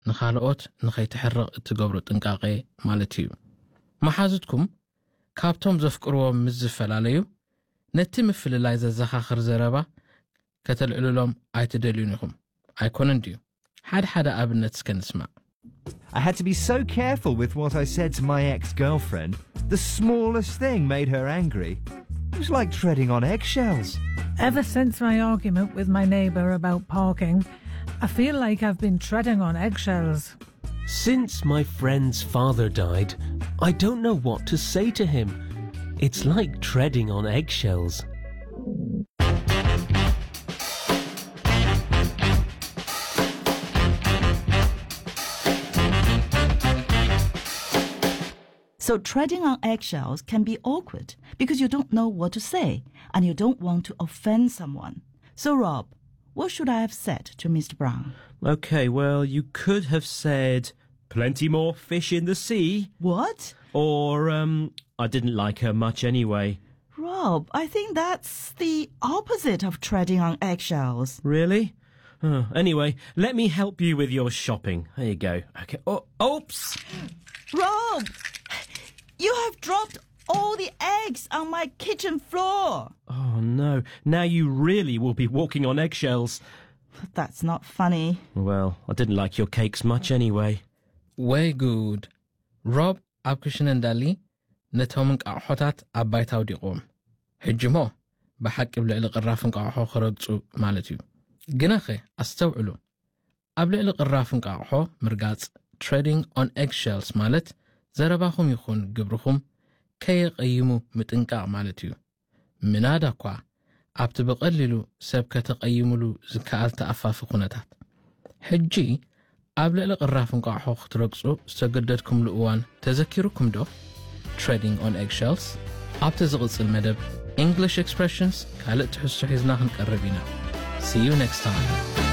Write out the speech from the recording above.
ንኻልኦት ንኸይትሕርቕ እትገብሩ ጥንቃቄ ማለት እዩ መሓዝትኩም ካብቶም ዘፍቅርዎም ምስ ዝፈላለዩ ነቲ ምፍልላይ ዘዘኻኽር ዘረባ ከተልዕልሎም ኣይትደልዩን ኢኹም ኣይኮነን ድዩ ሓደ ኣብነት እስከ ንስማዕ I had to be so careful with what I said to my ex-girlfriend. The smallest thing made her angry. It was like treading on eggshells. Ever since my argument with my neighbour about parking, I feel like I've been treading on eggshells. Since my friend's father died, I don't know what to say to him. It's like treading on eggshells. So treading on eggshells can be awkward because you don't know what to say and you don't want to offend someone. So Rob, what should I have said to Mr. Brown? Okay, well, you could have said, plenty more fish in the sea. What? Or, I didn't like her much anyway. Rob, I think that's the opposite of treading on eggshells. Really? Anyway, let me help you with your shopping. There you go. Okay. Oh, oops! Rob! You have dropped all the eggs on my kitchen floor. Oh, no. Now you really will be walking on eggshells. That's not funny. Well, I didn't like your cakes much anyway. Way good. Rob ኣብ ክሽነ እንዳሊ ነቶም እንቃሖታት ኣብ ባይታ ወዲቖም ሕጅሞ ብሓቂ ብልዕሊ ቅራፍ እንቃሖ ክረግጹ ማለት እዩ ግናኸ ኣስተውዕሉ ኣብ ልዕሊ ቅራፍ እንቃሖ ምርጋጽ treading on eggshells ማለት ዘረባኹም ይኹን ግብርኹም ከየቀይሙ ምጥንቃቕ ማለት እዩ ምናዳ እኳ ኣብቲ በቐሊሉ ሰብ ከተቀይሙሉ ዝከኣል ተኣፋፊ ኩነታት ሕጂ ኣብ ልዕሊ ቅራፍ እንቃሖ ክትረግጹ ዝተገደድኩምሉ እዋን ተዘኪሩኩም ዶ treading on eggshells ኣብቲ ዝቕጽል መደብ English expressions ካልእ ትሕዝቶ ሒዝና ክንቀርብ ኢና See you next time